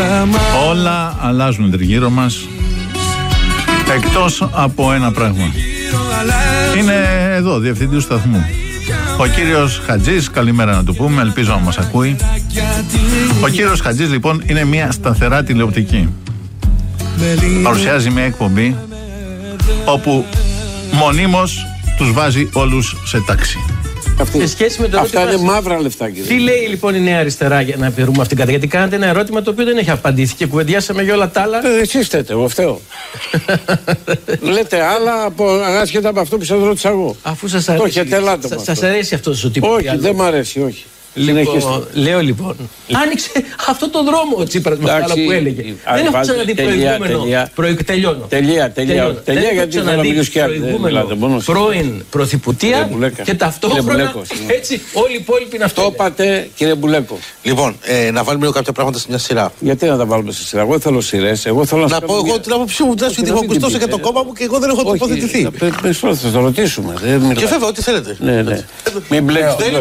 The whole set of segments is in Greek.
Όλα αλλάζουν τριγύρω μας, εκτός από ένα πράγμα. Είναι εδώ, διευθυντής του σταθμού, ο κύριος Χατζής. Καλημέρα να του πούμε, ελπίζω να μας ακούει. Ο κύριος Χατζής λοιπόν είναι μια σταθερά τηλεοπτική. Παρουσιάζει μια εκπομπή όπου μονίμως τους βάζει όλους σε τάξη. Σε σχέση με το αυτά είναι μαύρα λεφτά, κύριε. Τι λέει λοιπόν η Νέα Αριστερά, για να βρούμε αυτήν την κατάσταση? Γιατί κάνατε ένα ερώτημα το οποίο δεν έχει απαντήσει και κουβεντιάσαμε για όλα τα άλλα. Εσείς θέτε, εγώ φταίω. Λέτε άλλα άσχετα από αυτό που σας ρώτησα εγώ. Αφού σας αρέσει. Σας αρέσει αυτός ο τύπος? Όχι, δεν μου αρέσει, όχι. Λοιπόν, λέω λοιπόν, άνοιξε αυτό το δρόμο ο Τσίπρας με αυτά που έλεγε. Δεν έχω ξαναδεί προηγούμενο. Τελειώνω. Τελεία, γιατί θέλω να μιλήσω και άλλο. Πρώην πρωθυπουργία και ταυτόχρονα έτσι όλοι οι υπόλοιποι είναι αυτό. Το είπατε, κύριε Μπουλέκο. Λοιπόν, να βάλουμε λίγο κάποια πράγματα σε μια σειρά. Γιατί να τα βάλουμε σε σειρά? Εγώ θέλω σειρές. Να πω εγώ την άποψή μου, γιατί έχω ακουστώσει για το κόμμα μου και εγώ δεν έχω τοποθετηθεί. Θα το ρωτήσουμε. Και βέβαια, ό,τι θέλετε. Μην μπλέξετε.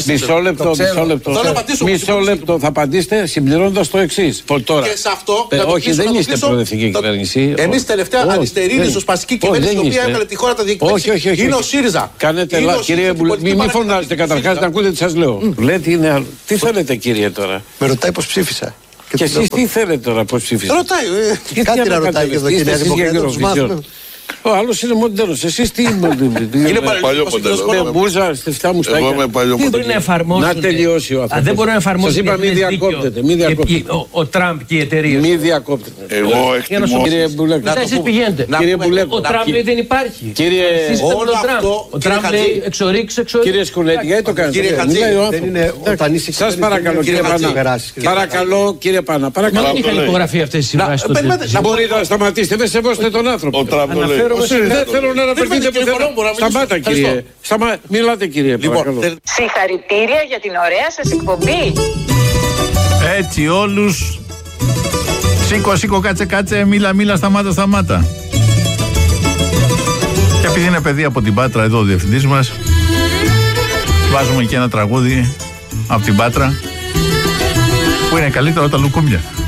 Μισό λεπτό θα απαντήσετε συμπληρώνοντας το εξής. Και σε αυτό. Όχι, δεν είστε προοδευτική κυβέρνηση. Εμείς τελευταία αριστερή ριζοσπαστική κυβέρνηση, η οποία έκανε τη χώρα τα διοικητική. Όχι. Είναι ο ΣΥΡΙΖΑ. Κάνετε λάθος, κύριε Μπουλέκο. Μην φωνάζετε καταρχάς, να ακούτε τι σας λέω. Λέτε είναι άλλο. Τι θέλετε, κύριε, τώρα? Με ρωτάει πώς ψήφισα. Και εσείς τι θέλετε τώρα, πώς ψήφισατε? Ρωτάει. Κάτι να ρωτάει και εδώ, κυρία Δημοκρατία. Ο άλλος είναι μοντέρνος. Εσείς τι είναι? Είναι παλιό μοντέρνος. Με μπούζα, στεφτά μου στάκια. Εγώ είμαι παλιό μοντέρνος. Να τελειώσει ο άνθρωπος. Δεν μπορεί να εφαρμόσει. Σας είπα μην διακόπτετε. Ο Τραμπ και οι εταιρείες. Μην διακόπτετε. Εγώ εκτιμώ. Κύριε Μπουλέκο. Εσείς πηγαίνετε. Ο Τραμπ λέει δεν υπάρχει. Όλο αυτό. Ο Τραμπ λέει εξορίξει. Κύριε Σκουλέτη, γιατί το κάνετε? Κύριε Χατζή, δεν είναι όταν είσαι. Σας παρακαλώ, κύριε Πάνα. Παρακαλώ, κύριε Πάνα. Μα δεν είχαν υπογραφεί αυτές οι συμβάσεις. Μπορείτε να σταματήσετε, δεν σεβόστε τον άνθρωπο. Δεν θέλω να αναφερθείτε πουθενά. Σταμάτα, κύριε. Μιλάτε, κύριε. Συγχαρητήρια για την ωραία σας εκπομπή. Έτσι όλους. Σήκω, κάτσε, μίλα, σταμάτα. Και επειδή είναι παιδί από την Πάτρα εδώ ο διευθυντής μας, βάζουμε και ένα τραγούδι από την Πάτρα που είναι καλύτερο από τα λουκούμια.